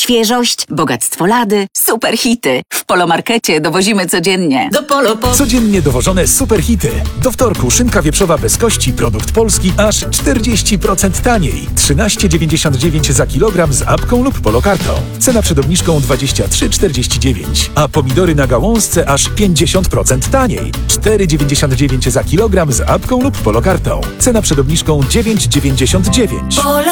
Świeżość, bogactwo lady, super hity. W Polomarkecie dowozimy codziennie. Do Polo po... Codziennie dowożone superhity. Do wtorku szynka wieprzowa bez kości, produkt polski, aż 40% taniej. 13,99 za kilogram z apką lub polokartą. Cena przed obniżką 23,49. A pomidory na gałązce aż 50% taniej. 4,99 za kilogram z apką lub polokartą. Cena przed obniżką 9,99.